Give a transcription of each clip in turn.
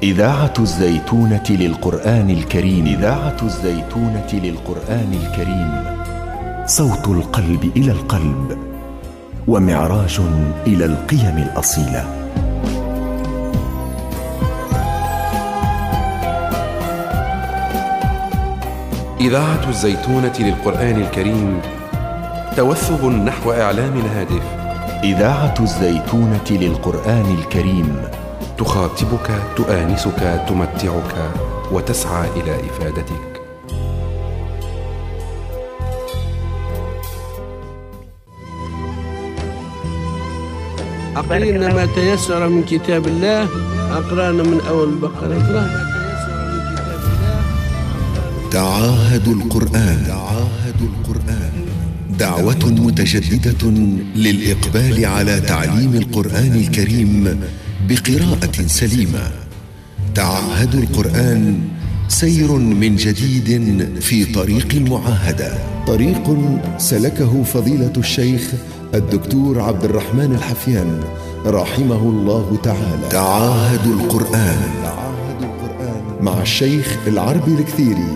إذاعة الزيتونة للقرآن الكريم. إذاعة الزيتونة للقرآن الكريم. صوت القلب إلى القلب، ومعراج إلى القيم الأصيلة. إذاعة الزيتونة للقرآن الكريم، توثب نحو إعلام هادف. إذاعة الزيتونة للقرآن الكريم، تخاطبك، تؤانسك، تمتعك، وتسعى إلى إفادتك. أقرأنا ما تيسر من كتاب الله. أقرأنا من أول البقرة. تعاهدوا القرآن. تعاهدوا القرآن، دعوة متجددة للإقبال على تعليم القرآن الكريم بقراءة سليمة. تعاهدوا القرآن، سير من جديد في طريق المعاهدة، طريق سلكه فضيلة الشيخ الدكتور عبد الرحمن الحفيان رحمه الله تعالى. تعاهدوا القرآن مع الشيخ العربي الكثيري.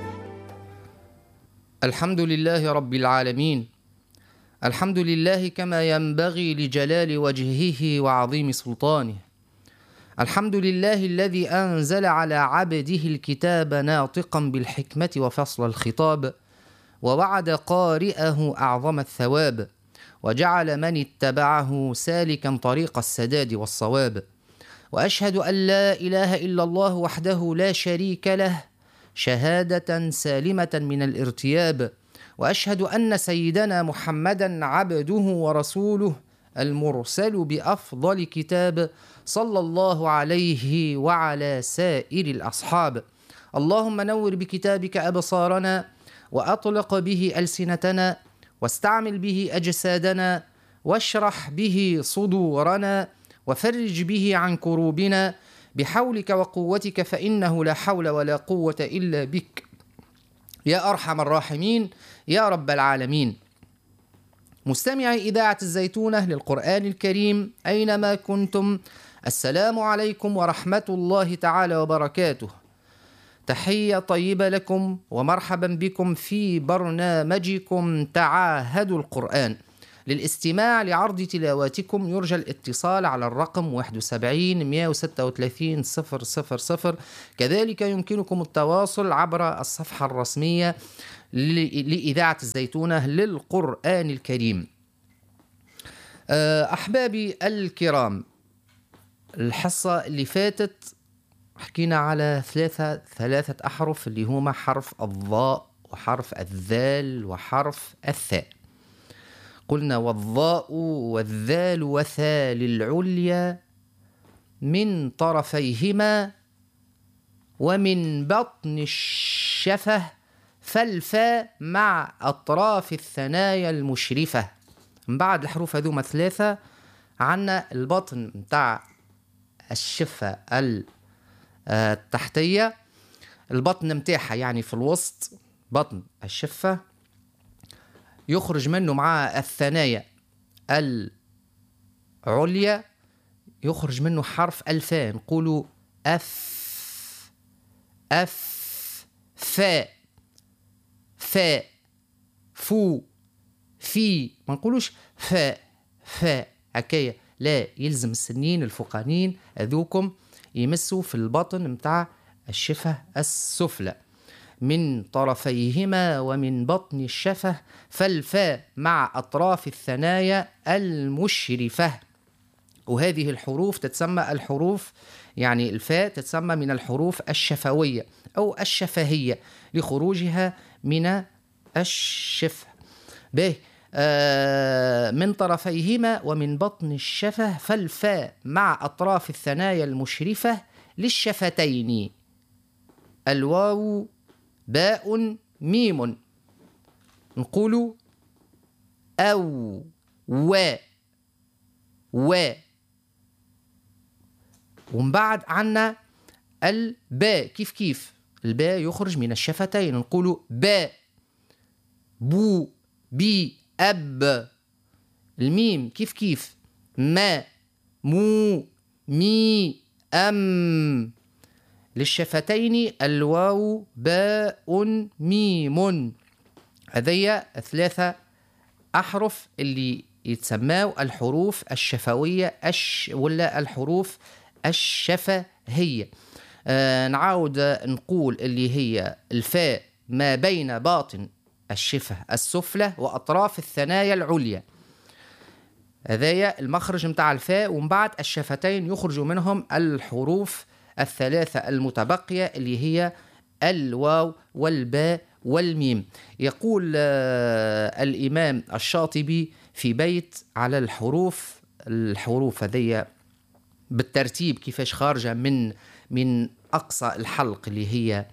الحمد لله رب العالمين، الحمد لله كما ينبغي لجلال وجهه وعظيم سلطانه. الحمد لله الذي أنزل على عبده الكتاب ناطقا بالحكمة وفصل الخطاب، ووعد قارئه أعظم الثواب، وجعل من اتبعه سالكا طريق السداد والصواب. وأشهد أن لا إله إلا الله وحده لا شريك له، شهادة سالمة من الارتياب. وأشهد أن سيدنا محمدا عبده ورسوله، المرسل بأفضل كتاب، صلى الله عليه وعلى سائر الأصحاب. اللهم نور بكتابك أبصارنا، وأطلق به ألسنتنا، واستعمل به أجسادنا، واشرح به صدورنا، وفرج به عن كروبنا، بحولك وقوتك، فإنه لا حول ولا قوة إلا بك يا أرحم الراحمين يا رب العالمين. مستمعي إذاعة الزيتونة للقرآن الكريم أينما كنتم، السلام عليكم ورحمة الله تعالى وبركاته. تحية طيبة لكم ومرحبا بكم في برنامجكم تعاهدوا القرآن. للاستماع لعرض تلاواتكم يرجى الاتصال على الرقم 71 136 000. كذلك يمكنكم التواصل عبر الصفحة الرسمية لإذاعة الزيتونة للقرآن الكريم. أحبابي الكرام، الحصة اللي فاتت حكينا على ثلاثة أحرف اللي هما حرف الضاء وحرف الذال وحرف الثاء. قلنا والضاء والذال وثال العليا من طرفيهما ومن بطن الشفة، فالفاء مع أطراف الثنايا المشرفة. من بعد الحروف هذوما ثلاثة عنا البطن متاع الشفة التحتية، البطن متاعها يعني في الوسط، بطن الشفة يخرج منه مع الثنايا العليا، يخرج منه حرف الفاء. نقولوا أف أف فاء فاء فو في، ما نقولوش فاء فاء هكايا، لا، يلزم السنين الفوقانيين أذوكم يمسوا في البطن متاع الشفة السفلى. من طرفيهما ومن بطن الشفة، فالفاء مع أطراف الثنايا المشرفة. وهذه الحروف تتسمى الحروف، يعني الفاء تتسمى من الحروف الشفوية أو الشفهية لخروجها من الشفة. به من طرفيهما ومن بطن الشفة، فالفاء مع أطراف الثنايا المشرفة للشفتين. الواو باء ميم، نقول أو و ومن بعد عنا الباء كيف الباء يخرج من الشفتين، نقول باء بو بي أب. الميم كيف ما مو مي أم. للشفتين الواو باء ميم. هذيا 3 أحرف اللي يتسماو الحروف الشفوية ولا الحروف الشفهية. نعاود نقول اللي هي الفاء ما بين باطن الشفة السفلى وأطراف الثنايا العليا. هذايا المخرج متاع الفاء، ومن بعد الشفتين يخرج منهم الحروف 3 المتبقية اللي هي الواو والباء والميم. يقول الإمام الشاطبي في بيت على الحروف هذيا بالترتيب كيفاش خارجة من أقصى الحلق اللي هي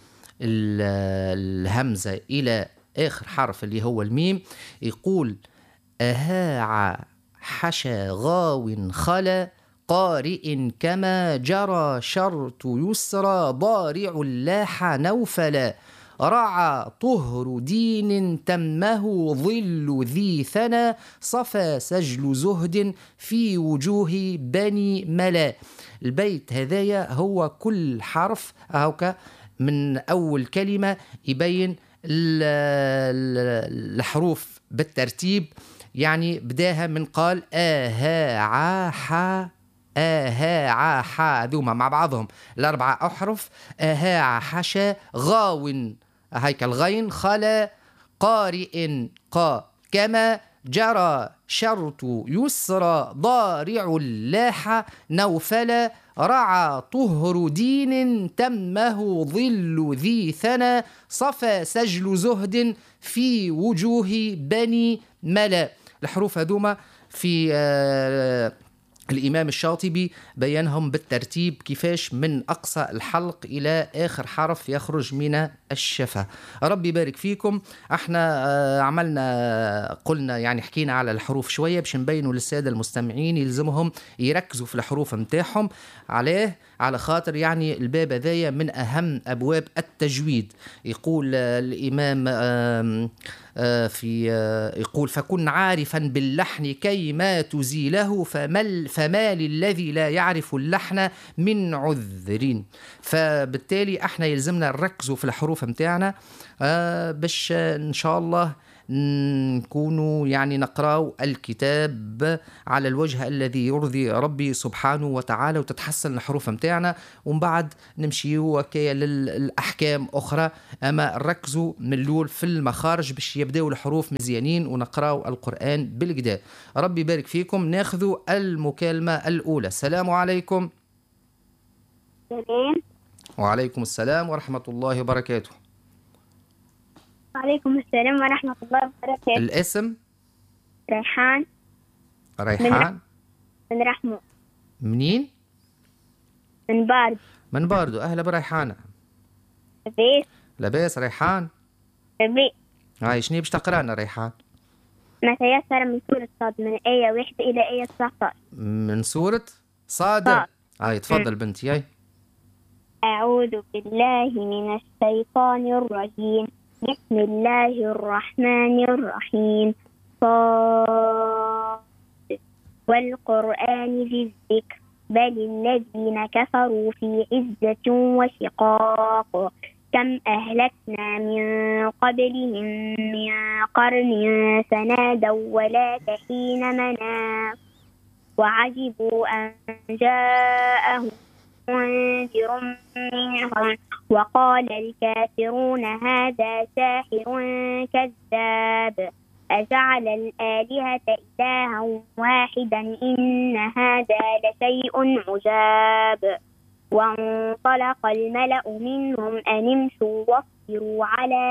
الهمزة إلى آخر حرف اللي هو الميم. يقول أهاع حشا غاو خلا قارئ كما جرى شرط يسرى ضارع لاح نوفلا رعى طهر دين تمه ظل ذي ثنى صفى سجل زهد في وجوه بني ملا. البيت هذايا هو كل حرف هوكا من أول كلمة يبين الحروف بالترتيب. يعني بداها من قال آها عاحا آها عاحا، ذوما مع بعضهم 4 أحرف. آها حشا غاو هيك الغين خلا قارئ قا كما جرى شرط يسرى ضارع لاح نوفلا رعى طهر دين تمه ظل ذي ثنى صفى سجل زهد في وجوه بني ملا. الحروف هذوما في الإمام الشاطبي بينهم بالترتيب كيفاش من أقصى الحلق إلى آخر حرف يخرج من الشفة. ربي يبارك فيكم. احنا قلنا يعني حكينا على الحروف شوية باش نبينوا للسادة المستمعين يلزمهم يركزوا في الحروف متاعهم. على خاطر يعني الباب هذايا من أهم أبواب التجويد. يقول الإمام يقول فكن عارفا باللحن كي ما تزيله فما للذي لا يعرف اللحن من عذر. فبالتالي احنا يلزمنا نركزوا في الحروف متاعنا باش ان شاء الله نكونوا يعني نقرأ الكتاب على الوجه الذي يرضي ربي سبحانه وتعالى وتتحسن الحروف متاعنا، ومن بعد نمشي وكيا للأحكام أخرى. أما ركزوا من الأول في المخارج باش يبدأوا الحروف مزيانين ونقرأ القرآن بالكدا. ربي يبارك فيكم. ناخذوا المكالمة الأولى. السلام عليكم. السلام. وعليكم السلام ورحمة الله وبركاته. وعليكم السلام ورحمة الله وبركاته. الاسم؟ ريحان. من رحمو. منين؟ من باردو. أهلا بريحانة. لاباس ريحان؟ هاي شنو باش تقرانا ريحان؟ ما تيسر من سورة صاد من آية 1 إلى آية 19. من سورة صاد. هاي تفضل بنتي. هاي أعوذ بالله من الشيطان الرجيم. بسم الله الرحمن الرحيم. صاد والقرآن ذي الذكر بل الذين كفروا في عزة وشقاق كم أهلكنا من قبلهم من قرن فنادوا ولا حين مناص وعجبوا أن جاءهم منذر منهم وقال الكافرون هذا ساحر كذاب أجعل الآلهة إلها واحدا إن هذا لشيء عجاب. وانطلق الملأ منهم أن امشوا واصبروا على